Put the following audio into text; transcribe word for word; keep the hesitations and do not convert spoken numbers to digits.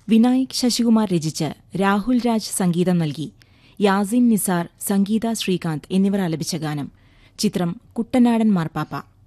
വിനായക് ശശികുമാർ രചിച്ച് രാഹുൽ രാജ് സംഗീതം നൽകി യാസിൻ നിസാർ, സംഗീത ശ്രീകാന്ത് എന്നിവർ ആലപിച്ച ഗാനം. ചിത്രം കുട്ടനാടൻ മാർപ്പാപ്പ.